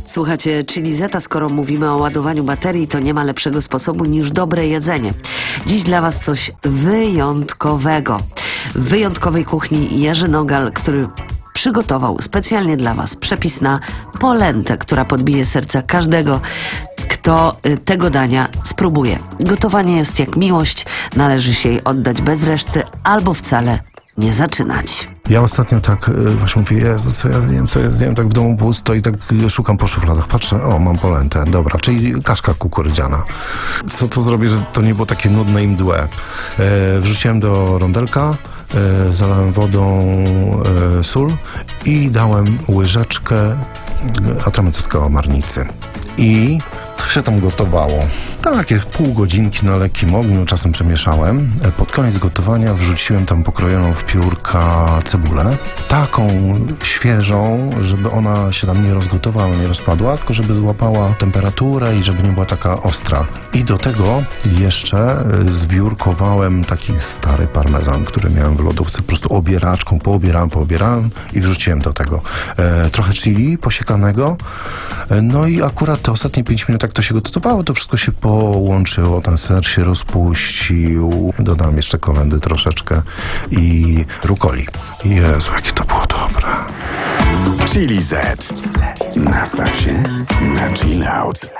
Słuchajcie, Chili Zeta, skoro mówimy o ładowaniu baterii, to nie ma lepszego sposobu niż dobre jedzenie. Dziś dla Was coś wyjątkowego. W wyjątkowej kuchni Jerzy Nogal, który przygotował specjalnie dla Was przepis na polentę, która podbije serca każdego, kto tego dania spróbuje. Gotowanie jest jak miłość, należy się jej oddać bez reszty albo wcale nie zaczynać. Ja ostatnio tak właśnie mówię, Jezu, co ja zjem, tak w domu pusto i tak szukam po szufladach, patrzę, o, mam polentę, dobra, czyli kaszka kukurydziana. Co tu zrobię, że to nie było takie nudne i mdłe? Wrzuciłem do rondelka, zalałem wodą sól i dałem łyżeczkę atramentu z kałamarnicy. I to się tam gotowało. Takie pół godzinki na lekkim ogniu, czasem przemieszałem. Pod koniec gotowania wrzuciłem tam pokrojoną w piórka cebulę. Taką świeżą, żeby ona się tam nie rozgotowała, nie rozpadła, tylko żeby złapała temperaturę i żeby nie była taka ostra. I do tego jeszcze zwiórkowałem taki stary parmezan, który miałem w lodówce. Po prostu obieraczką poobierałem i wrzuciłem do tego trochę chili posiekanego. No i akurat te ostatnie 5 minut, jak to się gotowało, to wszystko się połączyło, ten ser się rozpuścił, dodam jeszcze kolendy troszeczkę i rukoli. Jezu, jakie to było dobre. Chili Z. Nastaw się na chill out.